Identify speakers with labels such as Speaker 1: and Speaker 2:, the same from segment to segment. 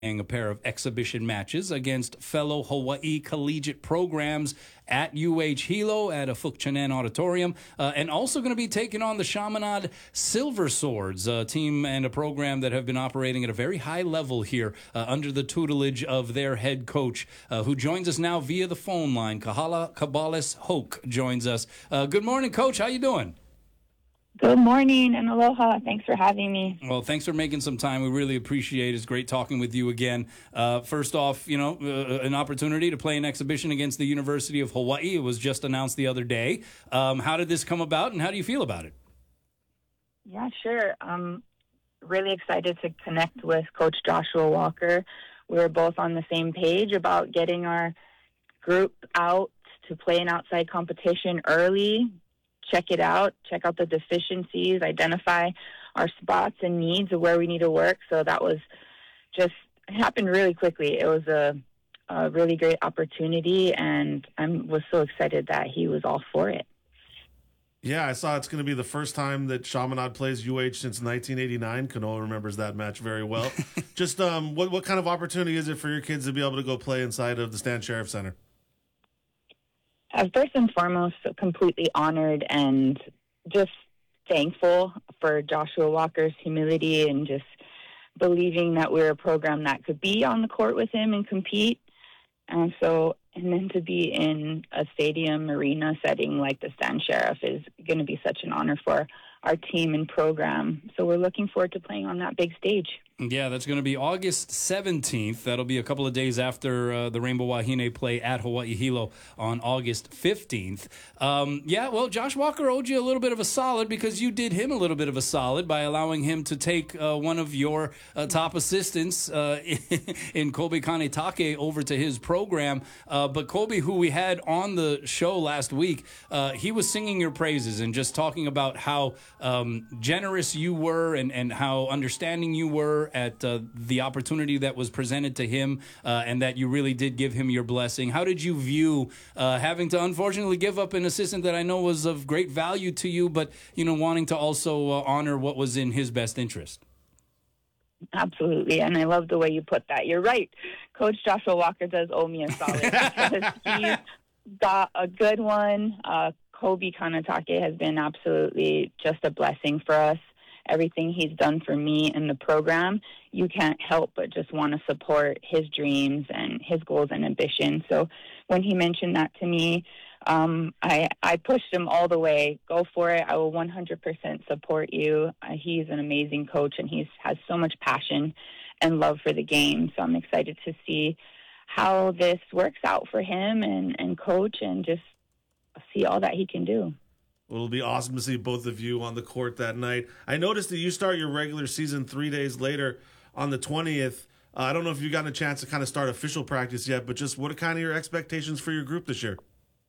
Speaker 1: a pair of exhibition matches against fellow Hawaii collegiate programs at UH Hilo at a Fukchanan Auditorium, and also going to be taking on the Chaminade Silver Swords, a team and a program that have been operating at a very high level here under the tutelage of their head coach, who joins us now via the phone line. Kahala Cabales Hoke joins us. Good morning, Coach. How you doing?
Speaker 2: Good morning and aloha. Thanks for having me.
Speaker 1: Well, thanks for making some time. We really appreciate it. It's great talking with you again. First off, an opportunity to play an exhibition against the University of Hawaii. It was just announced the other day. How did this come about, and how do you feel about it?
Speaker 2: Yeah, sure. I'm really excited to connect with Coach Joshua Walker. We were both on the same page about getting our group out to play an outside competition early. Check it out, check out the deficiencies, identify our spots and needs of where we need to work. So that was it happened really quickly. It was a really great opportunity, and I was so excited that he was all for it.
Speaker 3: Yeah, I saw it's going to be the first time that Chaminade plays UH since 1989. Kanoa remembers that match very well. Just what kind of opportunity is it for your kids to be able to go play inside of the Stan Sheriff Center?
Speaker 2: First and foremost, completely honored and just thankful for Joshua Walker's humility and just believing that we're a program that could be on the court with him and compete. And then to be in a stadium arena setting like the Stan Sheriff is going to be such an honor for our team and program. So we're looking forward to playing on that big stage.
Speaker 1: Yeah, that's going to be August 17th. That'll be a couple of days after the Rainbow Wahine play at Hawaii Hilo on August 15th. Josh Walker owed you a little bit of a solid because you did him a little bit of a solid by allowing him to take one of your top assistants in Kobe Kanetake over to his program. But Kobe, who we had on the show last week, he was singing your praises and just talking about how generous you were and how understanding you were at the opportunity that was presented to him, and that you really did give him your blessing. How did you view having to unfortunately give up an assistant that I know was of great value to you, but wanting to also honor what was in his best interest?
Speaker 2: Absolutely, and I love the way you put that. You're right. Coach Joshua Walker does owe me a solid because he's got a good one. Kobe Kanetake has been absolutely just a blessing for us. Everything he's done for me in the program, you can't help but just want to support his dreams and his goals and ambitions. So when he mentioned that to me, I pushed him all the way. Go for it. I will 100% support you. He's an amazing coach, and he has so much passion and love for the game. So I'm excited to see how this works out for him and coach, and just see all that he can do.
Speaker 3: Well, it'll be awesome to see both of you on the court that night. I noticed that you start your regular season 3 days later on the 20th. I don't know if you've gotten a chance to kind of start official practice yet, but just what are kind of your expectations for your group this year?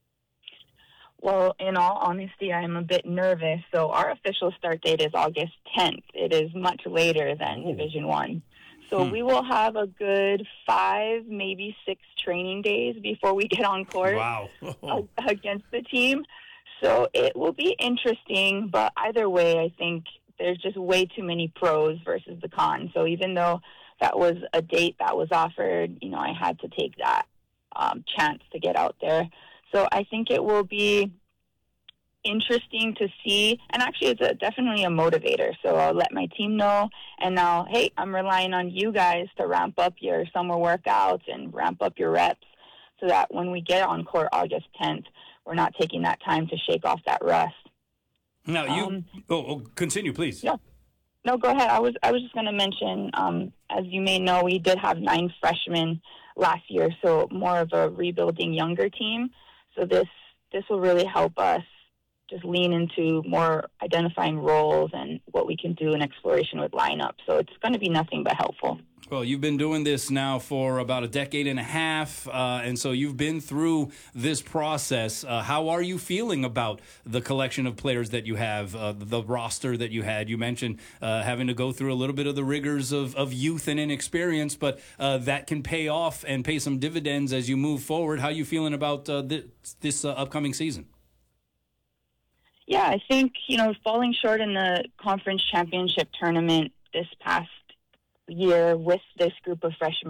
Speaker 2: Well, in all honesty, I'm a bit nervous. So our official start date is August 10th. It is much later than Division I. So we will have a good 5, maybe 6 training days before we get on court against the team. So it will be interesting, but either way, I think there's just way too many pros versus the cons. So even though that was a date that was offered, I had to take that chance to get out there. So I think it will be interesting to see, and actually it's definitely a motivator. So I'll let my team know, and now, hey, I'm relying on you guys to ramp up your summer workouts and ramp up your reps so that when we get on court August 10th, we're not taking that time to shake off that rust.
Speaker 1: Now continue, please.
Speaker 2: Yeah. No, go ahead. I was just going to mention, as you may know, we did have 9 freshmen last year, so more of a rebuilding younger team. So this will really help us just lean into more identifying roles and what we can do in exploration with lineup. So it's going to be nothing but helpful.
Speaker 1: Well, you've been doing this now for about a decade and a half, and so you've been through this process. How are you feeling about the collection of players that you have, the roster that you had? You mentioned having to go through a little bit of the rigors of youth and inexperience, but that can pay off and pay some dividends as you move forward. How are you feeling about this upcoming season?
Speaker 2: Yeah, I think, falling short in the conference championship tournament this past year with this group of freshmen